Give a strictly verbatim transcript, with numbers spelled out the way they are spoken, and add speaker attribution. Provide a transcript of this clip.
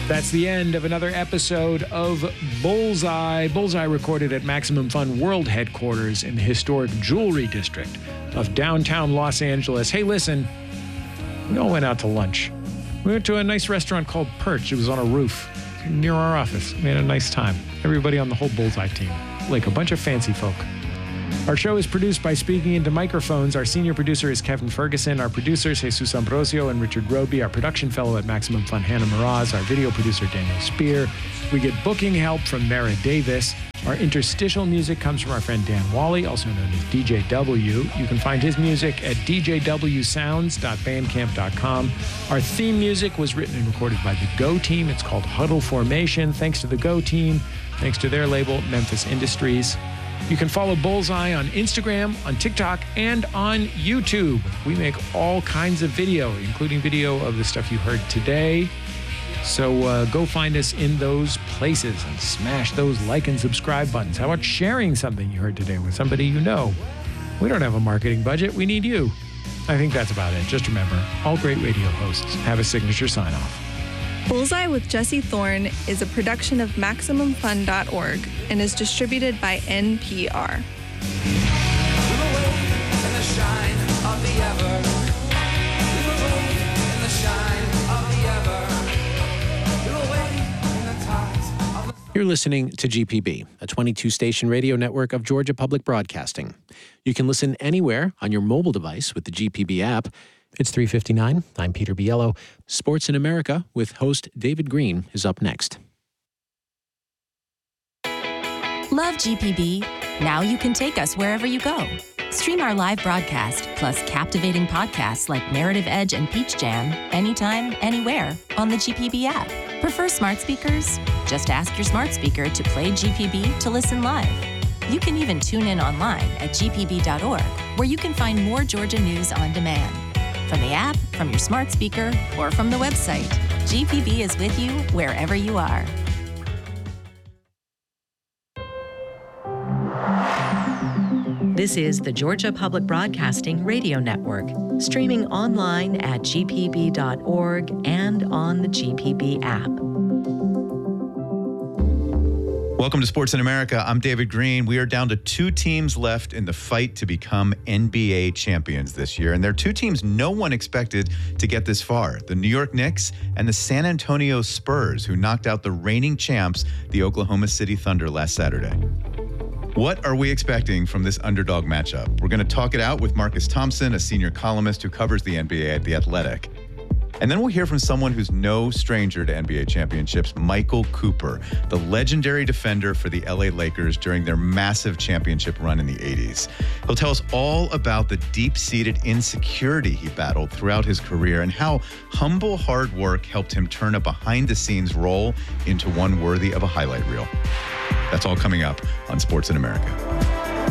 Speaker 1: That's the end of another episode of Bullseye. Bullseye recorded at Maximum Fun World Headquarters in the historic Jewelry District of downtown Los Angeles. Hey, listen, we all went out to lunch. We went to a nice restaurant called Perch. It was on a roof near our office. We had a nice time. Everybody on the whole Bullseye team, like a bunch of fancy folk. Our show is produced by Speaking Into Microphones. Our senior producer is Kevin Ferguson. Our producers, Jesus Ambrosio and Richard Roby. Our production fellow at Maximum Fun, Hannah Miraz. Our video producer, Daniel Spear. We get booking help from Mara Davis. Our interstitial music comes from our friend Dan Wally, also known as D J W. You can find his music at d j w sounds dot bandcamp dot com. Our theme music was written and recorded by the Go Team. It's called Huddle Formation. Thanks to the Go Team. Thanks to their label, Memphis Industries. You can follow Bullseye on Instagram, on TikTok, and on YouTube. We make all kinds of video, including video of the stuff you heard today. So uh, go find us in those places and smash those like and subscribe buttons. How about sharing something you heard today with somebody you know? We don't have a marketing budget. We need you. I think that's about it. Just remember, all great radio hosts have a signature sign-off.
Speaker 2: Bullseye with Jesse Thorne is a production of Maximum Fun dot org and is distributed by N P R.
Speaker 3: You're listening to G P B, a twenty-two station radio network of Georgia Public Broadcasting. You can listen anywhere on your mobile device with the G P B app. It's three fifty-nine. I'm Peter Biello. Sports in America with host David Green is up next.
Speaker 4: Love G P B? Now you can take us wherever you go. Stream our live broadcast, plus captivating podcasts like Narrative Edge and Peach Jam, anytime, anywhere on the G P B app. Prefer smart speakers? Just ask your smart speaker to play G P B to listen live. You can even tune in online at g p b dot org, where you can find more Georgia news on demand. From the app, from your smart speaker, or from the website, G P B is with you wherever you are.
Speaker 5: This is the Georgia Public Broadcasting Radio Network, streaming online at g p b dot org and on the G P B app.
Speaker 6: Welcome to Sports in America. I'm David Green. We are down to two teams left in the fight to become N B A champions this year. And there are two teams no one expected to get this far. The New York Knicks and the San Antonio Spurs, who knocked out the reigning champs, the Oklahoma City Thunder, last Saturday. What are we expecting from this underdog matchup? We're going to talk it out with Marcus Thompson, a senior columnist who covers the N B A at The Athletic. And then we'll hear from someone who's no stranger to N B A championships, Michael Cooper, the legendary defender for the L A Lakers during their massive championship run in the eighties. He'll tell us all about the deep-seated insecurity he battled throughout his career and how humble hard work helped him turn a behind-the-scenes role into one worthy of a highlight reel. That's all coming up on Sports in America.